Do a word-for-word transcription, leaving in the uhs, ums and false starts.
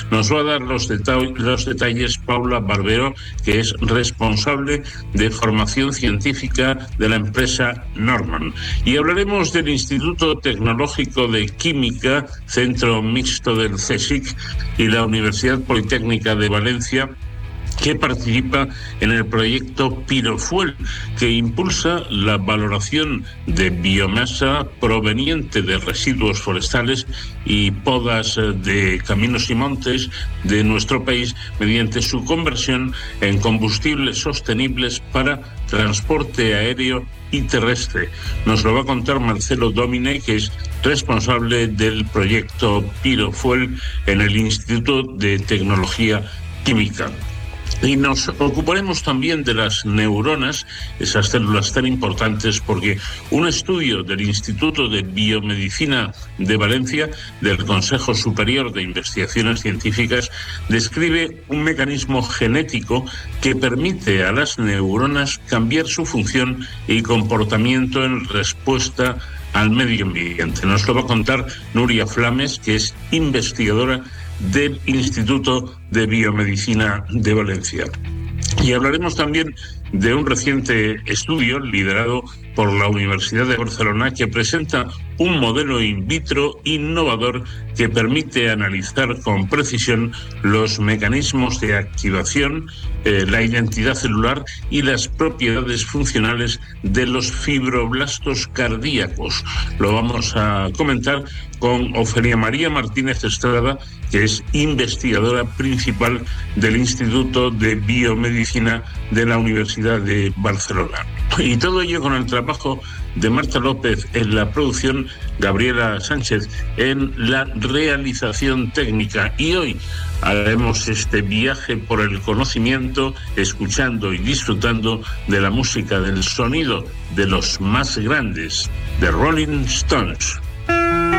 Nos va a dar los, deta- los detalles Paula Barbero, que es responsable de formación científica de la empresa Norman. Y hablaremos del Instituto Tecnológico de Química, Centro Mixto del CSIC, y la Universidad Politécnica de Valencia, que participa en el proyecto Pirofuel, que impulsa la valoración de biomasa proveniente de residuos forestales y podas de caminos y montes de nuestro país mediante su conversión en combustibles sostenibles para transporte aéreo y terrestre. Nos lo va a contar Marcelo Domine, que es responsable del proyecto Pirofuel en el Instituto de Tecnología Química. Y nos ocuparemos también de las neuronas, esas células tan importantes, porque un estudio del Instituto de Biomedicina de Valencia, del Consejo Superior de Investigaciones Científicas, describe un mecanismo genético que permite a las neuronas cambiar su función y comportamiento en respuesta al medio ambiente. Nos lo va a contar Nuria Flames, que es investigadora del Instituto de Biomedicina de Valencia. Y hablaremos también de un reciente estudio liderado por la Universidad de Barcelona que presenta un modelo in vitro innovador que permite analizar con precisión los mecanismos de activación, eh, la identidad celular y las propiedades funcionales de los fibroblastos cardíacos. Lo vamos a comentar con Ofelia María Martínez Estrada, que es investigadora principal del Instituto de Biomedicina de la Universidad de Barcelona. Y todo ello con el trabajo de Marta López en la producción, Gabriela Sánchez en la realización técnica. Y hoy haremos este viaje por el conocimiento, escuchando y disfrutando de la música, del sonido de los más grandes, de Rolling Stones.